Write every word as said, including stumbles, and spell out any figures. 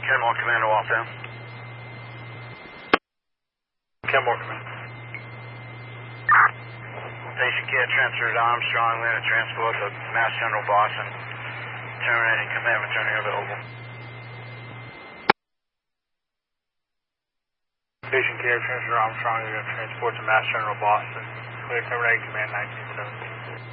Kenmore Command to Waltham. Kenmore Command. Patient care transferred to Armstrong, landed transport to Mass General Boston. Terminating command, returning available. Patient care transferred to Armstrong, you're going to transport to Mass General Boston. Clear terminating command nineteen seventeen.